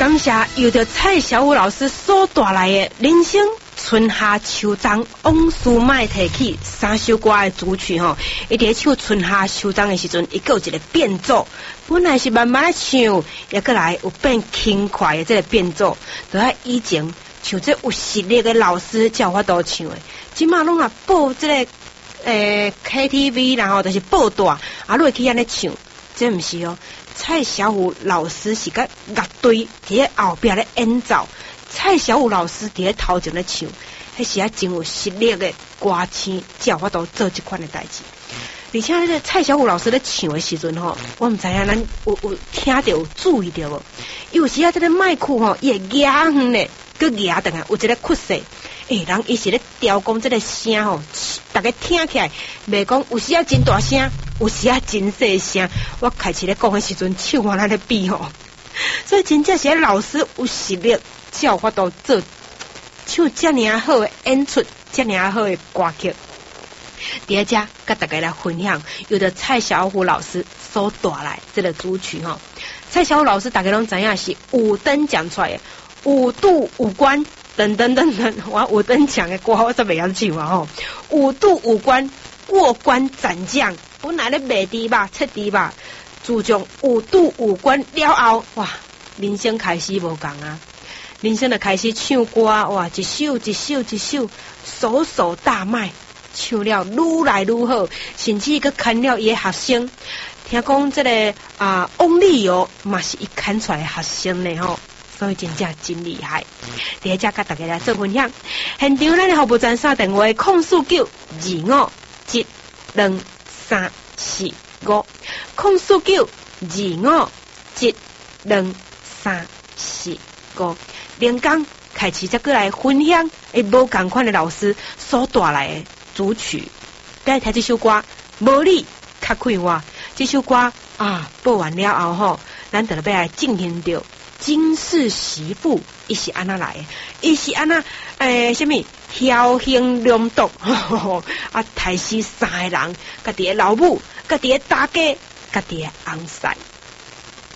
感谢由着蔡小武老师所带来的人生春夏秋冬往事莫提起三首歌的主曲吼，伊伫唱春夏秋冬的时阵，伊有一个变奏，本来是慢慢的唱，也过来有变轻快的这个变奏，就喺以前像这有实力的老师才有法度唱的，即马拢啊报这个KTV 然后就是报大，啊落去安尼唱，这毋是哦。蔡小虎老师是甲乐队伫咧后壁咧演奏，蔡小虎老师伫咧头前咧唱，迄是啊真有实力的歌星才有法度做这款的代志。而且咧蔡小虎老师咧唱的时阵吼，我毋知影咱有听到有注意到无？有时啊这个麦克吼，伊会压远咧，佮压等下有一个缺失。人伊是咧调讲这个声吼，大家听起来袂讲有时啊真大声，有时啊真细声。我开始咧讲的时阵，唱完咱咧比吼，所以真正是老师有实力，才有法度做唱这么好的演出，这么好的歌曲。第二家跟大家来分享，由着蔡小虎老师所带来这个主曲吼。蔡小虎老师大家拢知影是五灯奖出来的，五度五关。等等等等，我五等奖的歌我真袂晓唱啊吼！五度五关过关斩将，本来咧卖猪肉、切猪肉，自从五度五关了后，哇，人生开始无共啊！人生就开始唱歌，哇，一首一首一首，首首大卖，唱了愈来愈好，甚至佮牵了伊的学生。听讲这个翁立友嘛是伊牵出来的学生呢吼。所以真正真厉害，第一只甲大家来做分享。现场咱的服务站3电话04925722345，04925722345，连讲开始再过来分享，无同款的老师所带来的主曲。来听这首歌，无你较快活。这首歌播完了后吼，咱就要来进行着。金氏媳妇，伊是安那来的？伊是安那什么僥幸良毒杀死3个人，家己的老母，家己的大家，家己的翁婿。